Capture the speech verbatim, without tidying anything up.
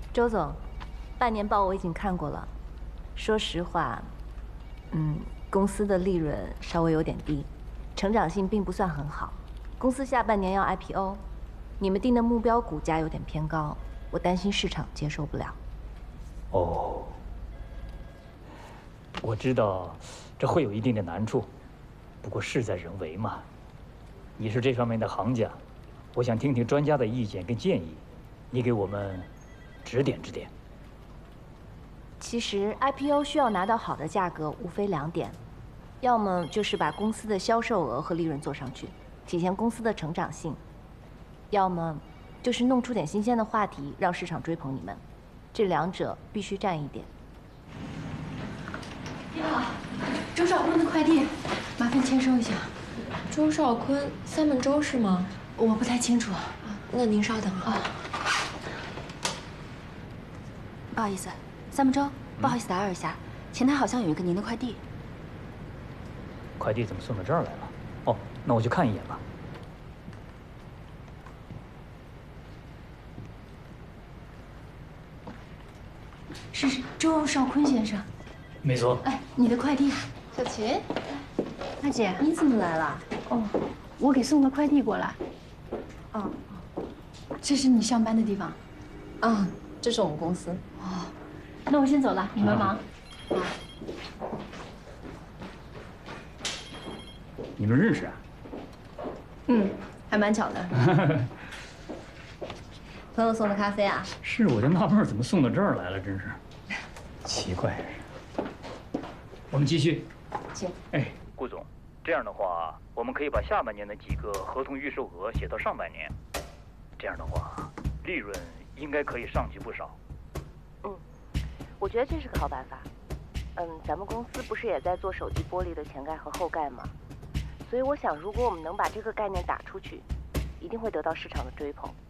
周总，半年报我已经看过了。说实话，嗯，公司的利润稍微有点低，成长性并不算很好。公司下半年要 I P O， 你们定的目标股价有点偏高，我担心市场接受不了。 哦，我知道这会有一定的难处，不过事在人为嘛。你是这方面的行家，我想听听专家的意见跟建议，你给我们指点指点。 其实 I P O 需要拿到好的价格，无非两点，要么就是把公司的销售额和利润做上去，体现公司的成长性；要么就是弄出点新鲜的话题，让市场追捧你们。这两者必须占一点。 你好，周少坤的快递，麻烦签收一下。 周少坤，三门周是吗？ 我不太清楚。 啊，那您稍等啊。 不好意思，三门周，不好意思打扰一下，前台好像有一个您的快递。 快递怎么送到这儿来了？哦，那我去看一眼吧。 是是，周少坤先生。 没错。 哎，你的快递。 小琴， 大姐，你怎么来了？哦，我给送个快递过来。哦，这是你上班的地方。 啊，这是我们公司。 哦，那我先走了，你们忙。 啊。 你们认识啊？ 嗯，还蛮巧的。 朋友送的咖啡啊？ 是，我就纳闷怎么送到这儿来了，真是奇怪。我们继续。 请。 哎，顾总，这样的话，我们可以把下半年的几个合同预售额写到上半年，这样的话，利润应该可以上去不少。 嗯，我觉得这是个好办法。嗯，咱们公司不是也在做手机玻璃的前盖和后盖吗？所以我想，如果我们能把这个概念打出去，一定会得到市场的追捧。